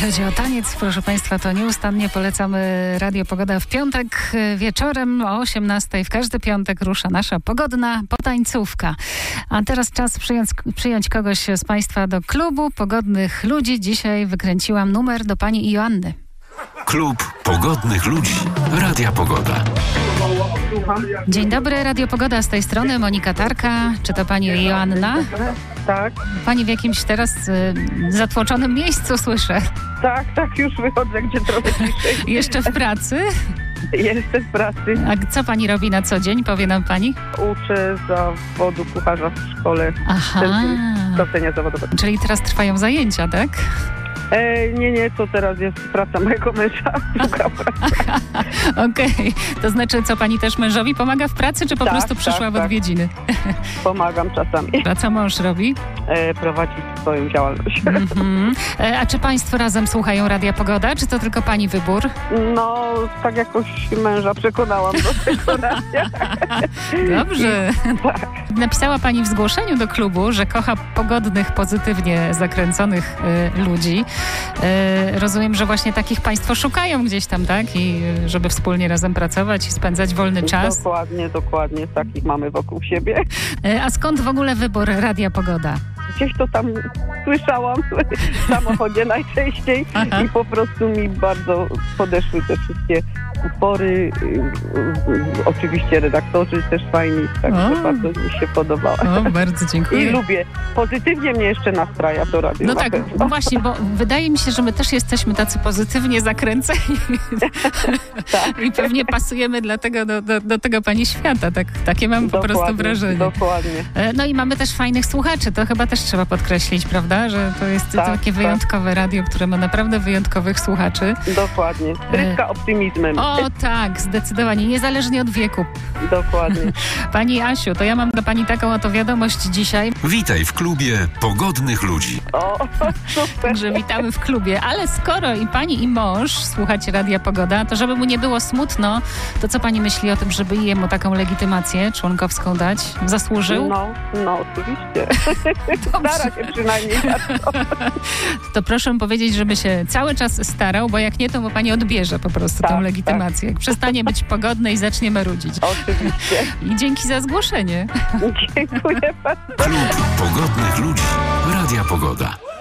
chodzi o taniec, proszę Państwa, to nieustannie polecamy Radio Pogoda w piątek wieczorem o 18:00. W każdy piątek rusza nasza pogodna potańcówka. A teraz czas przyjąć kogoś z Państwa do klubu pogodnych ludzi. Dzisiaj wykręciłam numer do pani Joanny. Klub Pogodnych Ludzi. Radia Pogoda. Dzień dobry, Radio Pogoda z tej strony, Monika Tarka. Czy to pani Joanna? Tak. Pani w jakimś teraz zatłoczonym miejscu, słyszę. Tak, już wychodzę, gdzie trochę ciszej. Jeszcze w pracy? Jestem w pracy. A co pani robi na co dzień, powie nam pani? Uczę zawodu kucharza w szkole. Aha. Kształcenia zawodowego. Czyli teraz trwają zajęcia, tak? Nie, to teraz jest praca mojego męża. Druga praca. Okej. To znaczy, co pani też mężowi pomaga w pracy, czy po prostu przyszła w odwiedziny? Pomagam czasami. A co mąż robi? Prowadzi swoją działalność. A czy państwo razem słuchają Radia Pogoda, czy to tylko pani wybór? No, tak jakoś męża przekonałam do tego radia. Dobrze. Tak. Napisała pani w zgłoszeniu do klubu, że kocha pogodnych, pozytywnie zakręconych ludzi. Rozumiem, że właśnie takich państwo szukają gdzieś tam, tak? I żeby wspólnie razem pracować i spędzać wolny czas. Dokładnie. Takich mamy wokół siebie. A skąd w ogóle wybór Radia Pogoda? Gdzieś to tam słyszałam w samochodzie najczęściej. Aha. I po prostu mi bardzo podeszły te wszystkie utwory. Oczywiście redaktorzy też fajni, także bardzo mi się podobało. O, bardzo dziękuję. I lubię. Pozytywnie mnie jeszcze nastraja to radio. No tak, właśnie, bo wydaje mi się, że my też jesteśmy tacy pozytywnie zakręceni. Tak. I pewnie pasujemy dlatego do tego pani świata. Takie mam po prostu wrażenie. Dokładnie. No i mamy też fajnych słuchaczy. To chyba też trzeba podkreślić, prawda? Że to jest takie wyjątkowe radio, które ma naprawdę wyjątkowych słuchaczy. Dokładnie. Tryska optymizmem. O tak, zdecydowanie. Niezależnie od wieku. Dokładnie. Pani Asiu, to ja mam dla pani taką oto wiadomość dzisiaj. Witaj w klubie Pogodnych Ludzi. O, super. Także witamy w klubie. Ale skoro i pani, i mąż słuchacie Radia Pogoda, to żeby mu nie było smutno, to co pani myśli o tym, żeby jemu taką legitymację członkowską dać? Zasłużył? No oczywiście. Stara się przynajmniej na to. To proszę powiedzieć, żeby się cały czas starał, bo jak nie, to mu pani odbierze po prostu tą legitymację. Jak przestanie być pogodny i zacznie marudzić. Oczywiście. I dzięki za zgłoszenie. Dziękuję bardzo. Klub Pogodnych Ludzi. Radia Pogoda.